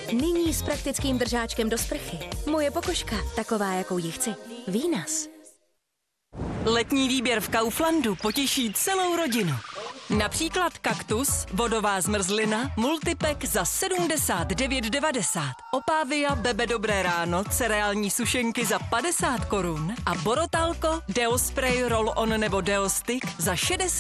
Nyní s praktickým držáčkem do sprchy. Moje pokožka, taková, jakou ji chci. Vínas. Letní výběr v Kauflandu potěší celou rodinu. Například kaktus, vodová zmrzlina, multipack za 79,90. Opávia Bebe Dobré ráno, cereální sušenky za 50 korun a Borotalko, Deo Spray, Roll-on nebo Deo Stick za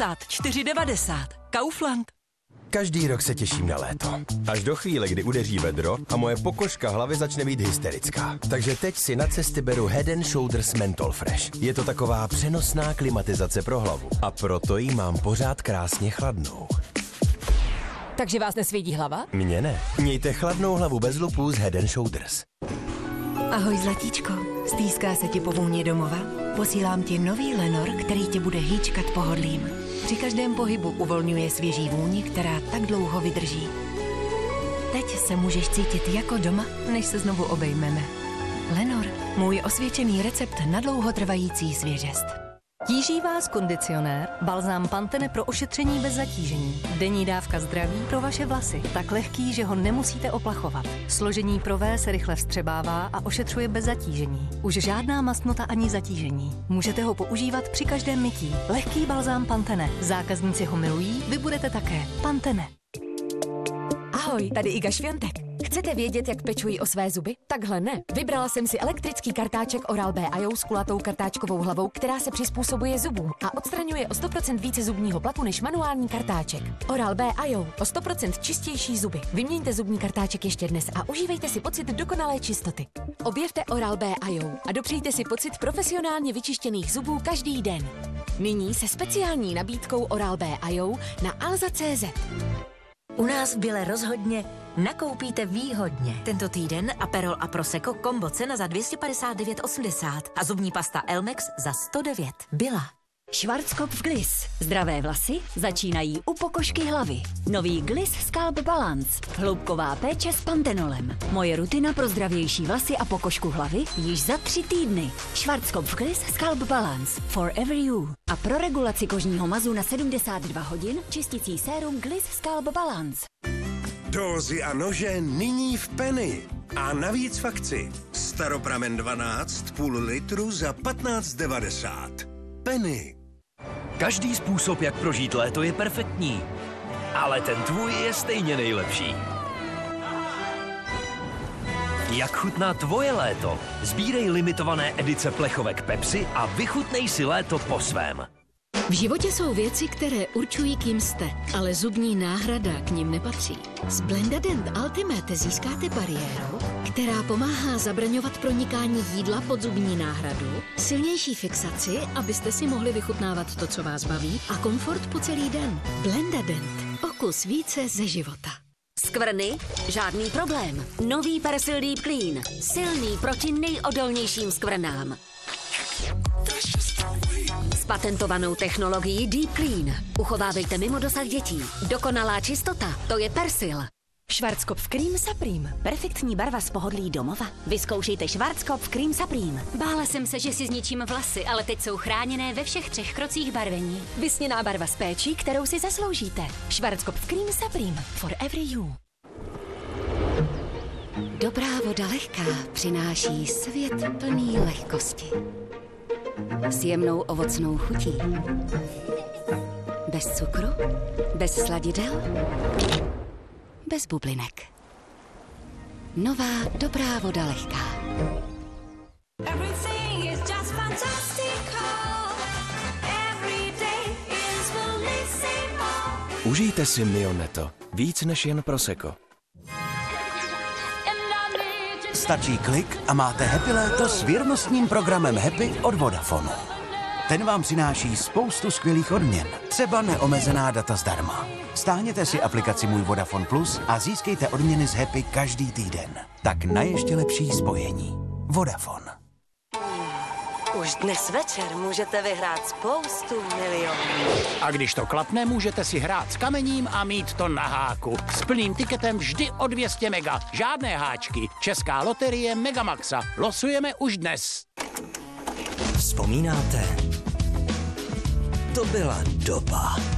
64,90. Kaufland. Každý rok se těším na léto. Až do chvíle, kdy udeří vedro a moje pokožka hlavy začne být hysterická. Takže teď si na cesty beru Head & Shoulders Menthol Fresh. Je to taková přenosná klimatizace pro hlavu. A proto ji mám pořád krásně chladnou. Takže vás nesvědí hlava? Mně ne. Mějte chladnou hlavu bez lupů z Head & Shoulders. Ahoj zlatíčko, stýská se ti po vůni domova? Posílám ti nový Lenor, který tě bude hýčkat pohodlím. Při každém pohybu uvolňuje svěží vůni, která tak dlouho vydrží. Teď se můžeš cítit jako doma, než se znovu obejmeme. Lenor, můj osvědčený recept na dlouhotrvající svěžest. Tíží vás kondicionér, balzám Pantene pro ošetření bez zatížení. Denní dávka zdraví pro vaše vlasy. Tak lehký, že ho nemusíte oplachovat. Složení pro V se rychle vstřebává a ošetřuje bez zatížení. Už žádná mastnota ani zatížení. Můžete ho používat při každém mytí. Lehký balzám Pantene. Zákazníci ho milují, vy budete také. Pantene. Ahoj, tady Iga Šviontek. Chcete vědět, jak pečuji o své zuby? Takhle ne. Vybrala jsem si elektrický kartáček Oral-B IO s kulatou kartáčkovou hlavou, která se přizpůsobuje zubům a odstraňuje o 100% více zubního plaku než manuální kartáček. Oral-B IO, o 100% čistější zuby. Vyměňte zubní kartáček ještě dnes a užívejte si pocit dokonalé čistoty. Objevte Oral-B IO a dopřejte si pocit profesionálně vyčištěných zubů každý den. Nyní se speciální nabídkou Oral-B IO na alza.cz. U nás v Bile rozhodně nakoupíte výhodně. Tento týden Aperol a Prosecco kombo cena za 259,80 a zubní pasta Elmex za 109. Byla. Schwarzkopf Gliss. Zdravé vlasy začínají u pokožky hlavy. Nový Gliss Scalp Balance. Hloubková péče s pantenolem. Moje rutina pro zdravější vlasy a pokožku hlavy již za 3 týdny. Schwarzkopf Gliss Scalp Balance. Forever you. A pro regulaci kožního mazu na 72 hodin čistící sérum Gliss Scalp Balance. Dózy a nože nyní v Penny. A navíc v akci. Staropramen 12, půl litru za 15,90. Penny. Každý způsob, jak prožít léto, je perfektní. Ale ten tvůj je stejně nejlepší. Jak chutná tvoje léto? Sbírej limitované edice plechovek Pepsi a vychutnej si léto po svém. V životě jsou věci, které určují, kým jste, ale zubní náhrada k nim nepatří. S Blendadent Ultimate získáte bariéru, která pomáhá zabraňovat pronikání jídla pod zubní náhradu, silnější fixaci, abyste si mohli vychutnávat to, co vás baví, a komfort po celý den. Blendadent. O kus více ze života. Skvrny? Žádný problém. Nový Persil Deep Clean. Silný proti nejodolnějším skvrnám. S patentovanou technologií Deep Clean. Uchovávejte mimo dosah dětí. Dokonalá čistota, to je Persil. Schwarzkopf Cream Supreme. Perfektní barva z pohodlí domova. Vyzkoušejte Schwarzkopf Cream Supreme. Bála jsem se, že si zničím vlasy, ale teď jsou chráněné ve všech 3 krocích barvení. Vysněná barva s péčí, kterou si zasloužíte. Schwarzkopf Cream Supreme. Forever you. Dobrá voda lehká přináší svět plný lehkosti. S jemnou ovocnou chutí. Bez cukru, bez sladidel, bez bublinek. Nová dobrá voda lehká. Užijte si Mioneto. Víc než jen Prosecco. Stačí klik a máte happy léto s věrnostním programem Happy od Vodafonu. Ten vám přináší spoustu skvělých odměn, třeba neomezená data zdarma. Stáhněte si aplikaci Můj Vodafone Plus a získejte odměny z Happy každý týden. Tak na ještě lepší spojení. Vodafone. Už dnes večer můžete vyhrát spoustu milionů. A když to klapne, můžete si hrát s kamením a mít to na háku. S plným tiketem vždy o 200 mega. Žádné háčky. Česká loterie Megamaxa. Losujeme už dnes. Vzpomínáte? To byla doba.